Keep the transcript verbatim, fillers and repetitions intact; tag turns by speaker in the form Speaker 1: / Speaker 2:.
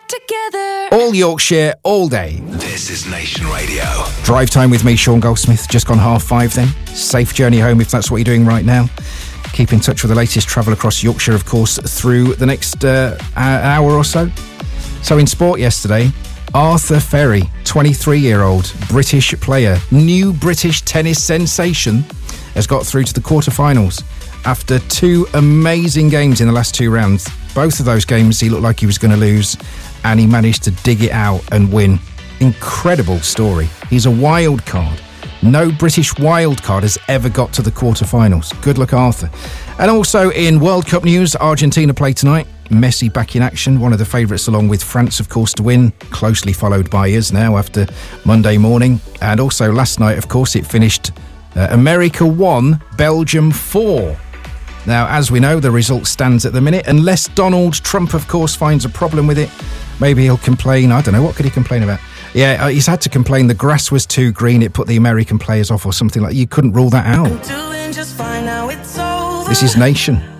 Speaker 1: together.
Speaker 2: All Yorkshire, all day.
Speaker 3: This is Nation Radio.
Speaker 2: Drive time with me, Sean Goldsmith. Just gone half five then. Safe journey home if that's what you're doing right now. Keep in touch with the latest travel across Yorkshire, of course, through the next uh, hour or so. So in sport yesterday, Arthur Ferry, twenty-three-year-old British player, new British tennis sensation, has got through to the quarterfinals after two amazing games in the last two rounds. Both of those games he looked like he was going to lose, and he managed to dig it out and win. Incredible story. He's a wild card. No British wild card has ever got to the quarterfinals. Good luck, Arthur. And also in World Cup news, Argentina play tonight. Messi back in action, one of the favourites along with France, of course, to win, closely followed by us now after Monday morning. And also last night, of course, it finished uh, America one, Belgium four. Now, as we know, the result stands at the minute, unless Donald Trump, of course, finds a problem with it. Maybe he'll complain. I don't know. What could he complain about? Yeah, uh, he's had to complain the grass was too green. It put the American players off or something like that. You couldn't rule that out. This is Nation.